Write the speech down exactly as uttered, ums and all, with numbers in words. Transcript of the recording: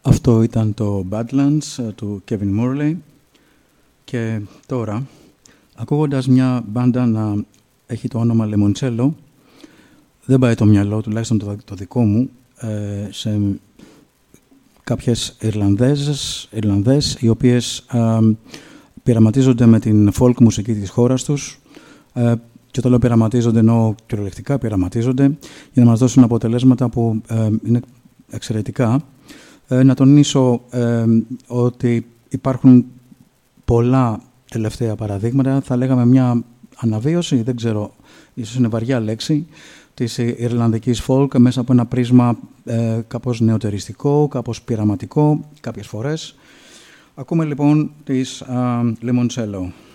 Αυτό ήταν το Badlands του Kevin Morley και τώρα, ακούγοντας μια μπάντα να έχει το όνομα Limoncello, δεν πάει το μυαλό, τουλάχιστον το, το δικό μου, ε, σε κάποιες Ιρλανδέζες, Ιρλανδές, οι οποίες ε, πειραματίζονται με την folk μουσική της χώρας τους, ε, και το λέω πειραματίζονται εννοώ κυριολεκτικά πειραματίζονται, για να μας δώσουν αποτελέσματα που ε, είναι εξαιρετικά. Ε, να τονίσω ε, ότι υπάρχουν πολλά τελευταία παραδείγματα, θα λέγαμε μια αναβίωση, δεν ξέρω, ίσως είναι βαριά λέξη, της Ιρλανδικής folk μέσα από ένα πρίσμα ε, κάπως νεωτεριστικό, κάπως πειραματικό κάποιες φορές. Ακούμε λοιπόν της uh, Limoncello.